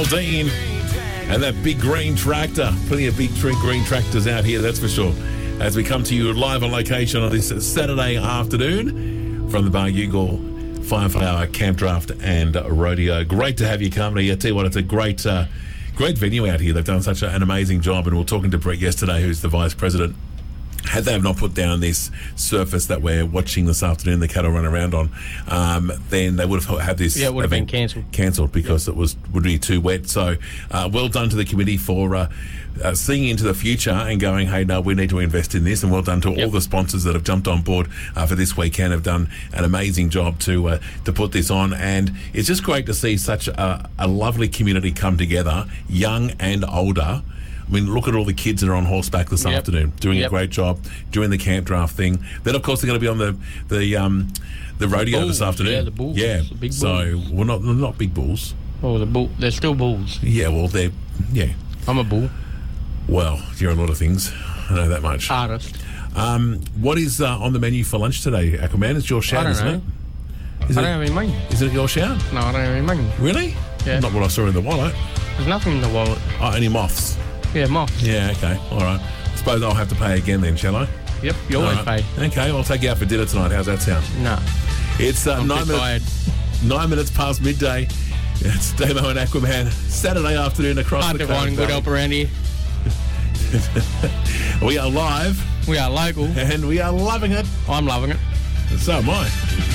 Dean and that big green tractor. Plenty of big green tractors out here, that's for sure. As we come to you live on location on this Saturday afternoon from the Bar-Yugal 5-hour camp draft and rodeo. Great to have you company. I tell you what, it's a great venue out here. They've done such an amazing job, and we were talking to Brett yesterday, who's the vice president. Had they have not put down this surface that we're watching this afternoon, the cattle run around on, then they would have had this it would have been cancelled because it would be too wet. So well done to the committee for seeing into the future and going, hey, no, we need to invest in this. And well done to all the sponsors that have jumped on board for this weekend, have done an amazing job to put this on. And it's just great to see such a lovely community come together, young and older. I mean, look at all the kids that are on horseback this afternoon, doing a great job, doing the camp draft thing. Then, of course, they're going to be on the rodeo bulls, this afternoon. Yeah, the bulls. Yeah, the big bulls. So we're not big bulls. Oh, they're still bulls. Yeah, well, I'm a bull. Well, you're a lot of things. I know that much. Artist. What is on the menu for lunch today, Aquaman? It's your shout, isn't it? I don't have any money. Is it your shout? No, I don't have any money. Really? Yeah. Not what I saw in the wallet. There's nothing in the wallet. Oh, any moths? Yeah, moths. Yeah, okay. All right. Suppose I'll have to pay again then, shall I? Yep, you always pay. Okay, I'll take you out for dinner tonight. How's that sound? No. It's 9 minutes past midday. It's Damo and Aquaman. Saturday afternoon across Hard the to find good help around here. We are live. We are local. And we are loving it. I'm loving it. And so am I.